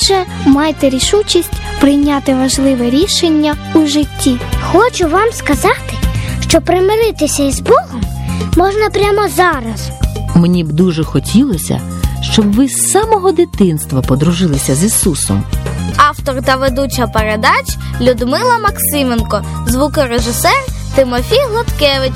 Отже, майте рішучість прийняти важливе рішення у житті. Хочу вам сказати, що примиритися із Богом можна прямо зараз. Мені б дуже хотілося, щоб ви з самого дитинства подружилися з Ісусом. Автор та ведуча передач Людмила Максименко, звукорежисер Тимофій Гладкевич.